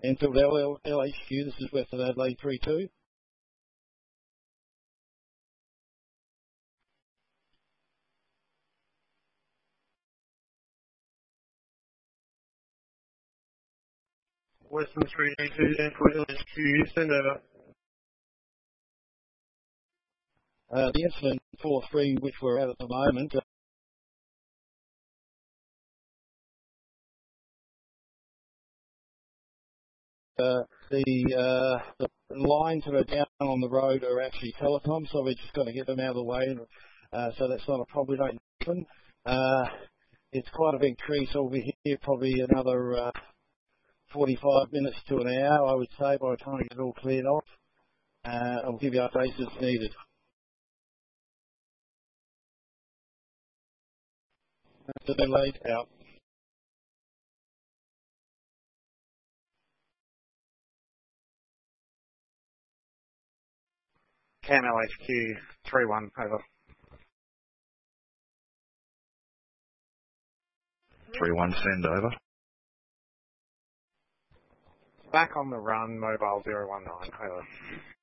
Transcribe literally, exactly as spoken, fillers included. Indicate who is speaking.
Speaker 1: Enfield L L H Q, this is Western Adelaide three two.
Speaker 2: Western three two, Enfield L H Q, send over.
Speaker 1: Uh, the incident four three, which we're at at the moment, uh, the, uh, the lines that are down on the road are actually telecom, so we're just got to get them out of the way, uh, so that's not a problem. Don't happen. Uh, it's quite a big tree, so we'll be here probably another uh, forty-five minutes to an hour, I would say, by the time we get it all cleared off. Uh, I'll give you updates as needed. That's a late out.
Speaker 2: Cam L H Q, three one, over.
Speaker 3: three one, send over.
Speaker 2: Back on the run, mobile zero one nine, over.